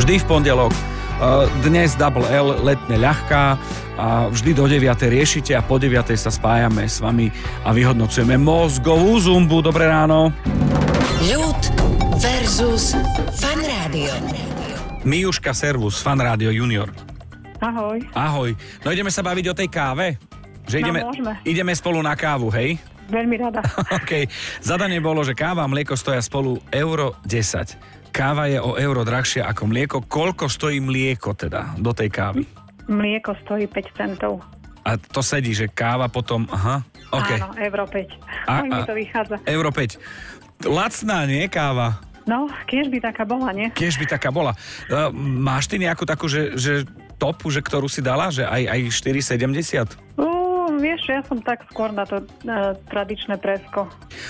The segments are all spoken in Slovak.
vždy v pondelok. Dnes Double L, letne ľahká a vždy do 9. riešite a po 9. sa spájame s vami a vyhodnocujeme mozgovú zumbu. Dobré ráno. Ľud versus Fan Rádio. Mijuška, servus, Fan Rádio Junior. Ahoj. Ahoj. No ideme sa baviť o tej káve? Že ideme spolu na kávu, hej? Veľmi rada. OK. Zadanie bolo, že káva a mlieko stoja spolu euro 10. Káva je o euro drahšia ako mlieko. Koľko stojí mlieko teda do tej kávy? Mlieko stojí 5 centov. A to sedí, že káva potom... Aha, OK. Áno, euro 5. Tak mi to vychádza. Euro 5. Lacná, nie káva? No, kiež by taká bola, nie? Kiež by taká bola. Máš ty nejakú takú, že topu, že ktorú si dala? Že aj 4,70? Vieš, ja som tak skôr na to tradičné presko.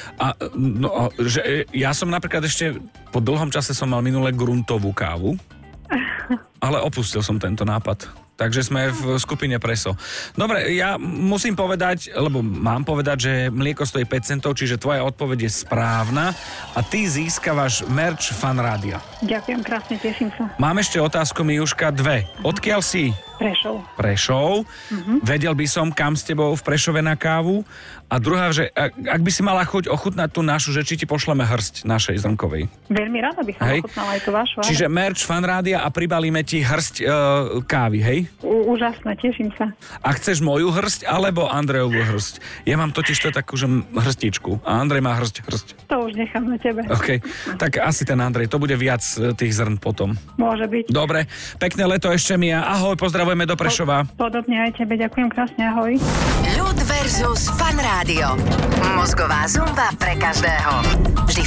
Ja som napríklad ešte po dlhom čase som mal minule gruntovú kávu, ale opustil som tento nápad. Takže sme v skupine preso. Dobre, ja musím povedať, lebo mám povedať, že mlieko stojí 5 centov, čiže tvoja odpoveď je správna a ty získavaš merch Fan Rádia. Ďakujem krásne, teším sa. Mám ešte otázku, Mijuška, 2. Odkiaľ si? Prešov. Vedel by som, kam s tebou v Prešove na kávu. A druhá, že ak by si mala chuť ochutnať tú našu, že či ti pošleme hrst našej zrnkovej. Veľmi rada by som ochutnala aj tú vašu. Čiže merch Fan Rádia a pribalíme ti hrst kávy, hej? Úžasné, teším sa. A chceš moju hrst alebo Andrejovú hrst? Ja mám totiž to takú, že hrstičku. A Andrej má hrst. To už nechám na tebe. OK, tak asi ten Andrej, to bude viac tých zrn potom. Môže byť. Dobre, pekné leto ešte, Mia. Ahoj, pozdravujeme do Prešova. Podobne aj tebe, ďakujem krásne, ahoj. Ľud versus Fan Rádio. Mozgová zumba pre každého. Vždy